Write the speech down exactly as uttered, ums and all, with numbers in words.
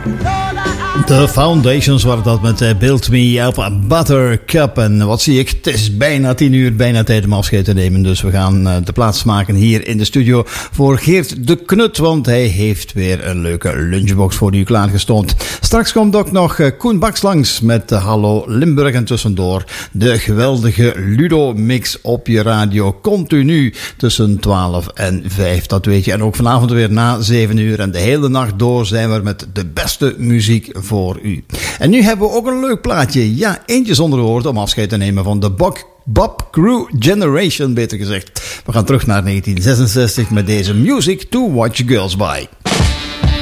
The Foundations waren dat met Build Me Up a Buttercup. En wat zie ik? Het is bijna tien uur, bijna tijd om afscheid te nemen. Dus we gaan de plaats maken hier in de studio voor Geert de Knut. Want hij heeft weer een leuke lunchbox voor u klaargestoomd. Straks komt ook nog Koen Baks langs met Hallo Limburg. En tussendoor de geweldige Ludo Mix op je radio. Continu tussen twaalf en vijf, dat weet je. En ook vanavond weer na zeven uur. En de hele nacht door zijn we met de beste muziek voor u. En nu hebben we ook een leuk plaatje. Ja, eentje zonder woorden om afscheid te nemen van de Bob, Bob Crew Generation, beter gezegd. We gaan terug naar negentien zesenzestig met deze Music to Watch Girls By.